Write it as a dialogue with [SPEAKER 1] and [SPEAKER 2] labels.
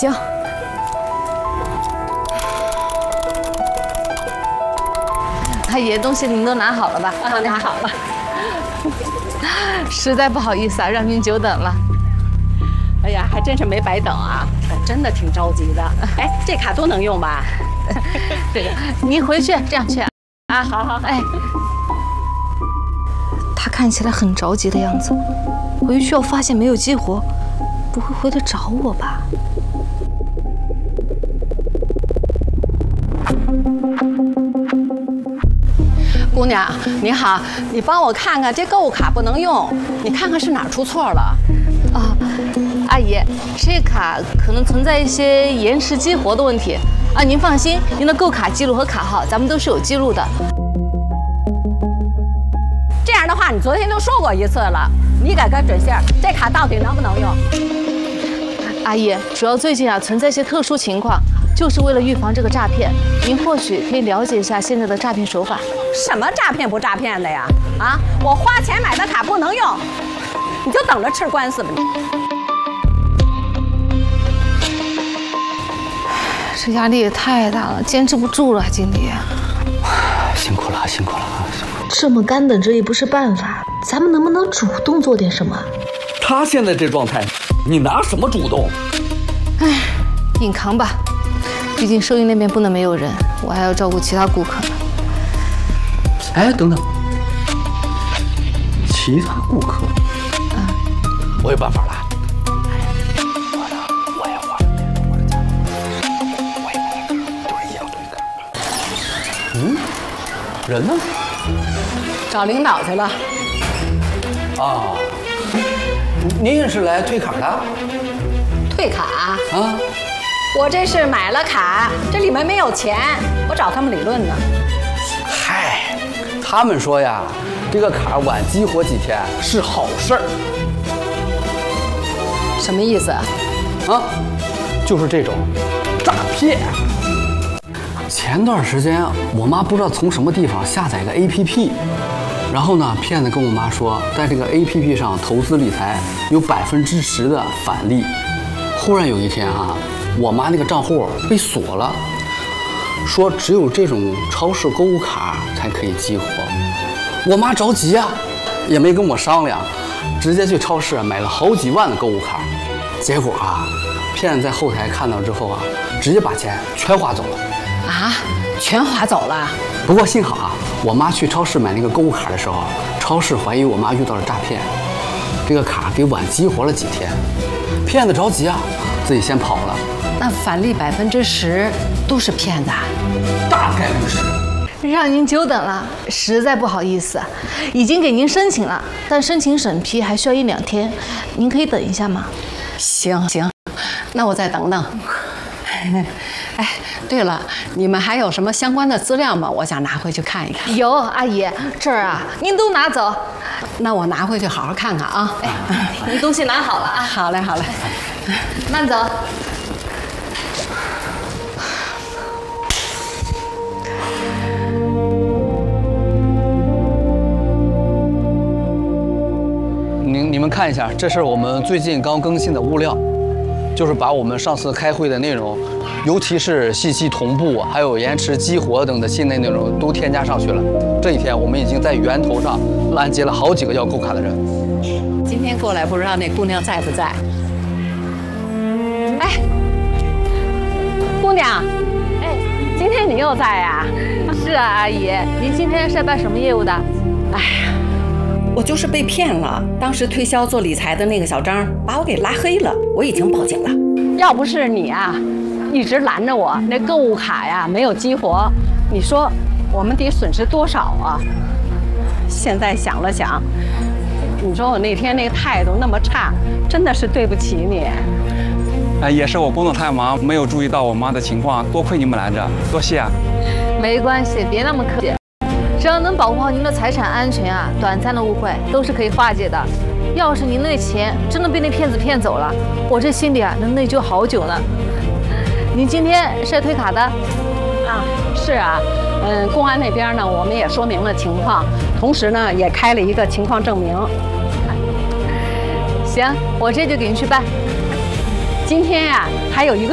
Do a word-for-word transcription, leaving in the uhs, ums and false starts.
[SPEAKER 1] 行。阿姨，东西您都拿好了吧？
[SPEAKER 2] 啊，拿好了。
[SPEAKER 1] 实在不好意思啊，让您久等了。
[SPEAKER 2] 哎呀，还真是没白等啊，真的挺着急的。哎，这卡都能用吧？
[SPEAKER 1] 这个，您回去这样去啊。
[SPEAKER 2] 好好。
[SPEAKER 1] 哎，他看起来很着急的样子，回去要发现没有激活，不会回来找我吧？
[SPEAKER 2] 姑娘，你好，你帮我看看这购物卡不能用，你看看是哪儿出错了？
[SPEAKER 1] 啊，阿姨，这卡可能存在一些延迟激活的问题啊。您放心，您的购卡记录和卡号咱们都是有记录的。
[SPEAKER 2] 这样的话，你昨天都说过一次了，你给个准信儿，这卡到底能不能用？
[SPEAKER 1] 阿姨，主要最近啊存在一些特殊情况，就是为了预防这个诈骗，您或许可以了解一下现在的诈骗手法。
[SPEAKER 2] 什么诈骗不诈骗的呀？啊，我花钱买的卡不能用，你就等着吃官司吧你。
[SPEAKER 1] 这压力也太大了，坚持不住了，经理。
[SPEAKER 3] 辛苦了，辛苦了啊！辛苦了。
[SPEAKER 4] 这么干等着也不是办法，咱们能不能主动做点什么？
[SPEAKER 3] 他现在这状态，你拿什么主动？
[SPEAKER 1] 唉，硬扛吧，毕竟收银那边不能没有人，我还要照顾其他顾客呢。
[SPEAKER 3] 哎，等等，其他顾客，
[SPEAKER 1] 啊，
[SPEAKER 3] 我有办法了。我呢，我也花了我的钱，我也不能就是一样对的。嗯，人呢？
[SPEAKER 2] 找领导去了。
[SPEAKER 3] 啊，您也是来退卡的？
[SPEAKER 2] 退卡
[SPEAKER 3] 啊？
[SPEAKER 2] 我这是买了卡，这里面没有钱，我找他们理论呢。
[SPEAKER 3] 嗨，他们说呀，这个卡晚激活几天是好事儿。
[SPEAKER 2] 什么意思？
[SPEAKER 3] 啊，就是这种诈骗。前段时间我妈不知道从什么地方下载一个 A P P， 然后呢，骗子跟我妈说，在这个 A P P 上投资理财有百分之十的返利。忽然有一天啊，我妈那个账户被锁了，说只有这种超市购物卡才可以激活。我妈着急啊，也没跟我商量，直接去超市买了好几万的购物卡。结果啊，骗子在后台看到之后啊，直接把钱全花走了。
[SPEAKER 2] 啊，全划走了。
[SPEAKER 3] 不过幸好啊，我妈去超市买那个购物卡的时候，超市怀疑我妈遇到了诈骗，这个卡给晚激活了几天。骗子着急啊，自己先跑了。
[SPEAKER 2] 那返利百分之十都是骗子啊？
[SPEAKER 3] 大概率是。
[SPEAKER 1] 让您久等了，实在不好意思，已经给您申请了，但申请审批还需要一两天，您可以等一下吗？
[SPEAKER 2] 行行，那我再等等。哎，对了，你们还有什么相关的资料吗？我想拿回去看一看。
[SPEAKER 1] 有，阿姨，这儿啊，您都拿走。
[SPEAKER 2] 那我拿回去好好看看啊。
[SPEAKER 1] 哎，您东西拿好了啊。
[SPEAKER 2] 好嘞，好嘞，
[SPEAKER 1] 慢走。
[SPEAKER 3] 您你们看一下，这是我们最近刚更新的物料，就是把我们上次开会的内容，尤其是信息同步，还有延迟激活等的新的内容都添加上去了。这一天，我们已经在源头上拦截了好几个要购卡的人。
[SPEAKER 2] 今天过来不知道那姑娘在不在？哎，姑娘，哎，今天你又在呀？
[SPEAKER 1] 是啊，阿姨，您今天是办什么业务的？
[SPEAKER 2] 哎呀，我就是被骗了。当时推销做理财的那个小张把我给拉黑了，我已经报警了。要不是你啊，一直拦着我，那购物卡呀没有激活，你说我们得损失多少啊？现在想了想，你说我那天那个态度那么差，真的是对不起你。
[SPEAKER 5] 哎，也是我工作太忙，没有注意到我妈的情况，多亏你们拦着，多谢啊。
[SPEAKER 1] 没关系，别那么客气。只要能保护好您的财产安全啊，短暂的误会都是可以化解的。要是您那钱真的被那骗子骗走了，我这心里啊能内疚好久呢。您今天是来推卡的？
[SPEAKER 2] 啊，是啊，嗯，公安那边呢，我们也说明了情况，同时呢也开了一个情况证明。
[SPEAKER 1] 行，我这就给您去办。
[SPEAKER 2] 今天呀、啊，还有一个。